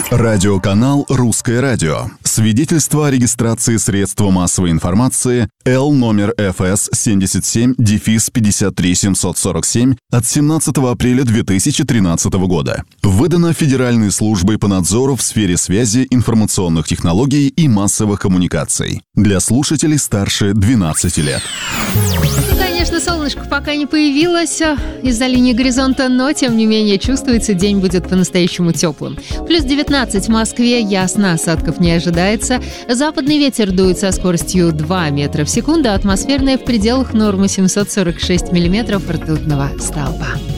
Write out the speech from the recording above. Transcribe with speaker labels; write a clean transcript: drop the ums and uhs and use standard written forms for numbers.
Speaker 1: Радиоканал «Русское радио». Свидетельство о регистрации средства массовой информации Л номер ФС 77-53747 от 17 апреля 2013 года. Выдано Федеральной службой по надзору в сфере связи, информационных технологий и массовых коммуникаций. Для слушателей старше 12 лет.
Speaker 2: Конечно, солнышко пока не появилось из-за линии горизонта, но, тем не менее, чувствуется, день будет по-настоящему теплым. Плюс 19 в Москве, ясно, осадков не ожидается. Западный ветер дует со скоростью 2 метра в секунду, а атмосферная в пределах нормы 746 миллиметров ртутного столба.